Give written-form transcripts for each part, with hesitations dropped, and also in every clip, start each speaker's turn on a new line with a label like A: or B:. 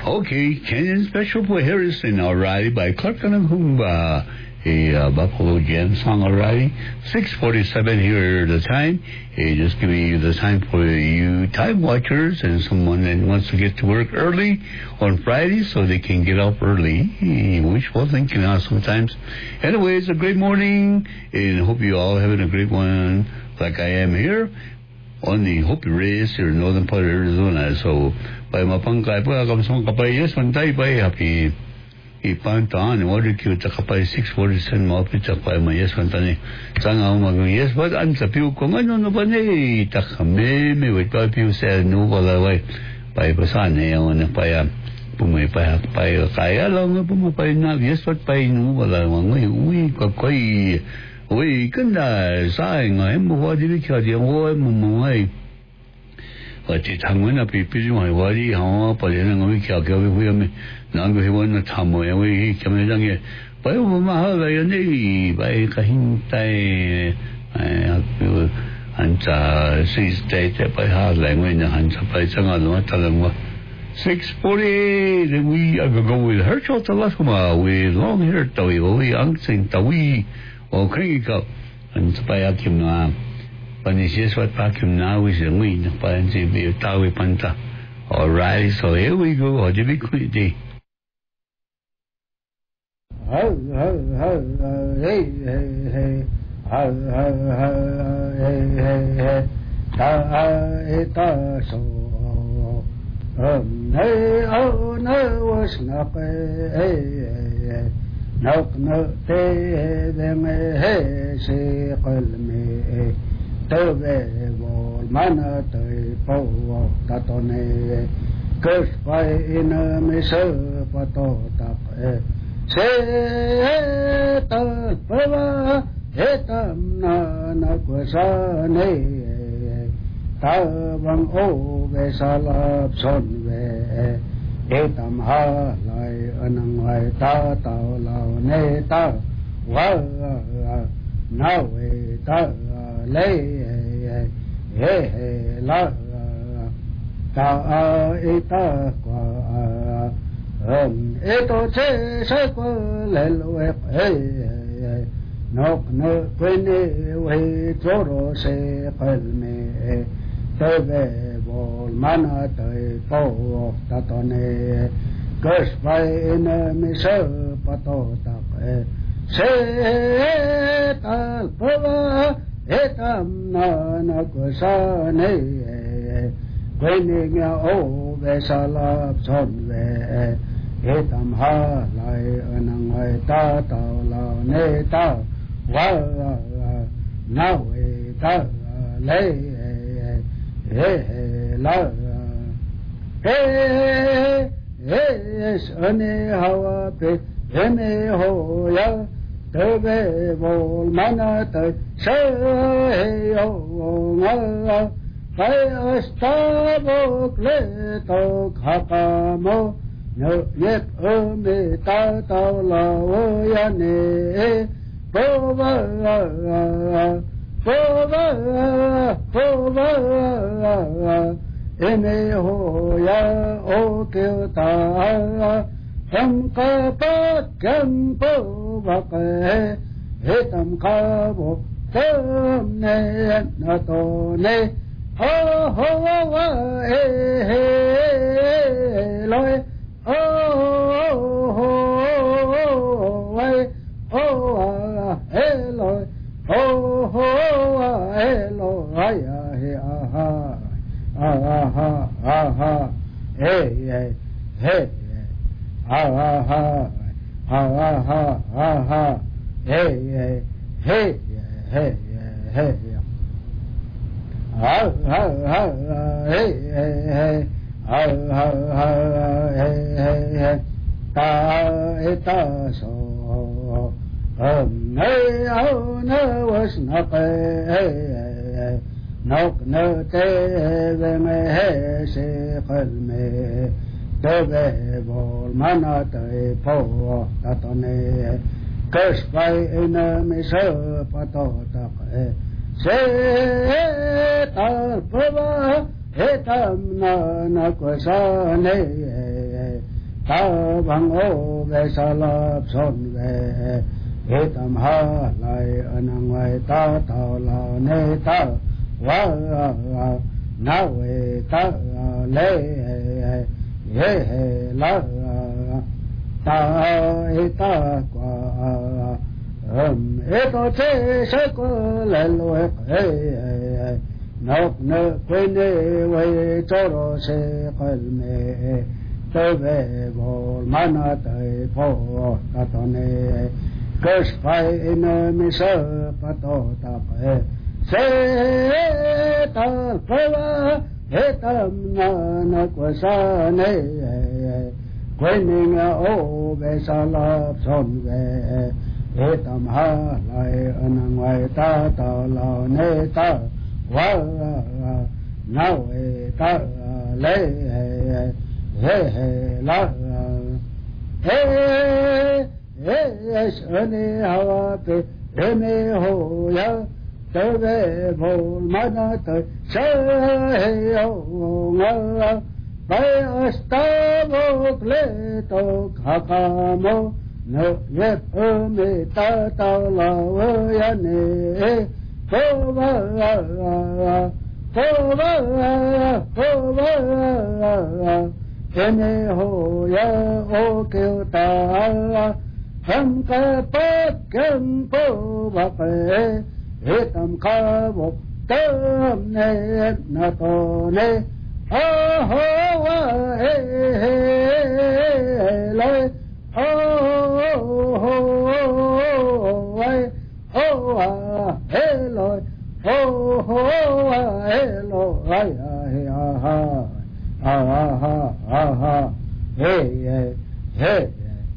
A: Okay, Kenyan Special for Harrison, alrighty, by Clark Kanahumba, a Buffalo Jam song, alrighty. 6:47 here at the time. Just giving you the time for you time watchers and someone that wants to get to work early on Friday so they can get up early. Wishful thinking now sometimes. Anyway, it's a great morning, and I hope you all having a great one like I am here on the Hopi Race here in northern part of Arizona. So, by mapangkay po, kamsong kapay, yes, mantay pa, happy ipantaan, order cute, kapay 647, mapit, kapay, yes, mantani, sanga umagang, yes, but ang sa piw ko, ano na ba ni, takame, may wait pa piw sa no, wala, way, pay pasan, yung paya, pumipay, kaya lang, pumipay na, yes, but pay no, wala, uy, kakoy, uy, ganda, sayang, mo, di ka, di ako, mo, 어찌 당근 앞에 비중을 와리 하고 벌리는 거 이렇게 하게 보면 난그 회원은 참모에 왜 겸회장에 봐요 보면 하라였네 바이가 힘따에 그 한자 시스테이트 바이 하라는 한자 바이 정하는 다른 거 640 then we are going to go with Herschel Talasuma with long hair tawi we angsin tawi o kaya 한자 바이 아kim나 Panishes what vacuum now is a win, Pansy be a Tawi Panta. Alright, so here we go. How do we quit day?
B: Hey, Tove vol mana te po tatone kus pai in me se pato tap se ta pava etam na kwasa ne ta bang o ve salap son ve etam ha lai anang lai ta ta lao ne ta wa na ve ta lay la ta ita qua eto che se qua le lo nok no quene we toro se palme te ve vol mana te po tatone gus vai in me se pato ta se ta pava etam na kwasa ne kwene nga o ve salap son ve etam ha lai anang ai ta ta la ne ta wa na we ta le la ane hawa pe ene ho ya Tove vol mana te se yo nga kai astavo kleto khakamo no yet me ta ta la o ya ne pova ene ho ya o ke ta Tam ka pa kam po baka tam ka bo tam ne na to ne ho ho wa loi ho ho wa ho loi ho ho loi aha hey ha ha hey hey hey ha hey hey ta eta so hey oh no was not nok no te ve me se qalme Tove vol mana te po tatone kus pai in me se pato ta se ta pava etam na kwasa ne ta bang o ve sa la son ve he tam ha lai anang vai ta ta la ne ta wa na ve ta le he la ta e ta qua e to che se ko le lo e nok ne que ne ve cho ro se qal me te ve vol mana te po ta to ne kes pai in mi se pa to ta pe se ta pa he tam na ko sa ne quên ô về sa la son về he tam ha lai anang vai ta ta la ne ta wa na ve ta le he la he shane hawa pe he me ho ya te ve vol mana te se he o nga Bai astavo kleto kakamo no yet me ta ta la ya ne kova ene ho ya o ke ta ham ka pa kem po va pe etam ka vo tam ne na to ne oh oh hey lai oh hey lai oh hey lai hey hey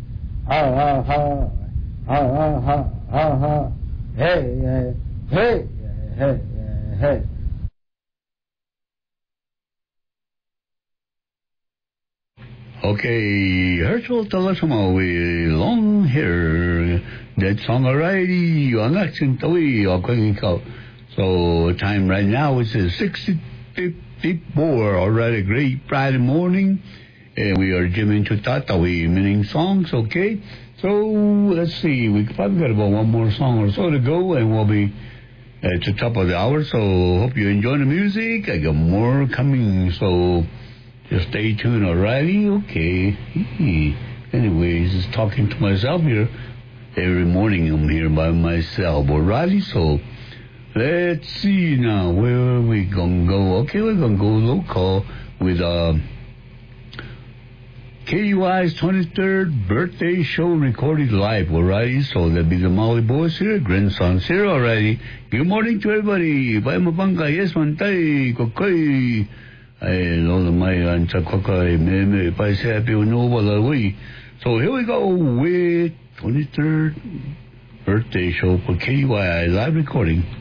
B: hey
A: Okay, Herschel Talasama with long hair. That song alrighty. On accent away. So time right now is 6:54. Alright, a great Friday morning. And we are jamming to Tatawi, meaning songs, okay? So let's see. We probably got about one more song or so to go, and we'll be at the top of the hour. So hope you enjoy the music. I got more coming, so just stay tuned, alrighty? Okay. Anyways, just talking to myself here. Every morning I'm here by myself, alrighty? So let's see now. Where are we gonna go? Okay, we're gonna go local with KUI's 23rd birthday show recorded live, alrighty? So that'll be the Maui boys here, grandsons here, alrighty? Good morning to everybody. Bye, Mapanga. Yes, Mantay. Kokoi. I know the my answer me paise happy no. So here we go with 23rd birthday show for KUI live recording.